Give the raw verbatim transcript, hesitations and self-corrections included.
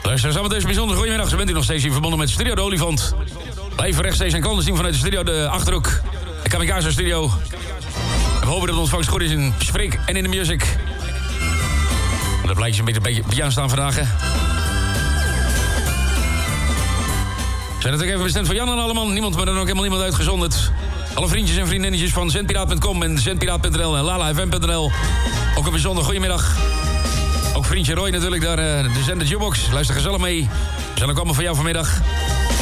Luister, samen deze bijzondere goedemiddag. Zo bent u nog steeds hier verbonden met Studio de Olifant. Live rechtstreeks en clandestien vanuit de studio de Achterhoek. De Kamikaze Studio. We hopen dat de ontvangst goed is in Spreek en in de music. Dat blijkt je een beetje, een beetje aanstaan vandaag, hè. We zijn natuurlijk even bestemd voor Jan en allemaal. Niemand, maar dan ook helemaal niemand uitgezonderd. Alle vriendjes en vriendinnetjes van zendpiraat punt com en zendpiraat punt n l en lala f m punt n l. Ook een bijzonder goedemiddag. Ook vriendje Roy natuurlijk, daar uh, de zender Jukebox. Luister gezellig mee. We zijn ook allemaal van jou vanmiddag.